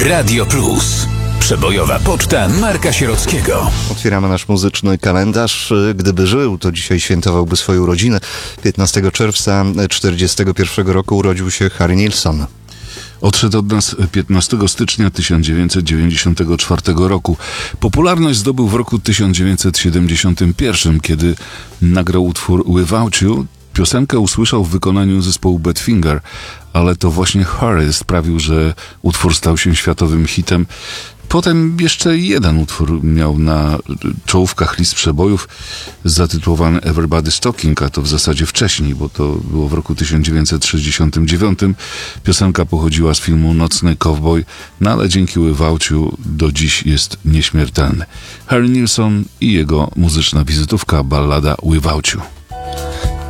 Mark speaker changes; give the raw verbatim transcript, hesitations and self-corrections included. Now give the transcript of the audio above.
Speaker 1: Radio Plus. Przebojowa poczta Marka Sierockiego.
Speaker 2: Otwieramy nasz muzyczny kalendarz. Gdyby żył, to dzisiaj świętowałby swoją rodzinę. piętnastego czerwca czterdziestego pierwszego roku urodził się Harry Nilsson.
Speaker 3: Odszedł od nas piętnastego stycznia tysiąc dziewięćset dziewięćdziesiątego czwartego roku. Popularność zdobył w roku tysiąc dziewięćset siedemdziesiątym pierwszym, kiedy nagrał utwór Without You. Piosenkę usłyszał w wykonaniu zespołu Badfinger, ale to właśnie Harry sprawił, że utwór stał się światowym hitem. Potem jeszcze jeden utwór miał na czołówkach list przebojów zatytułowany Everybody's Talking, a to w zasadzie wcześniej, bo to było w roku tysiąc dziewięćset sześćdziesiątym dziewiątym. Piosenka pochodziła z filmu Nocny Cowboy, no ale dzięki Without You do dziś jest nieśmiertelny. Harry Nilsson i jego muzyczna wizytówka, ballada Without You.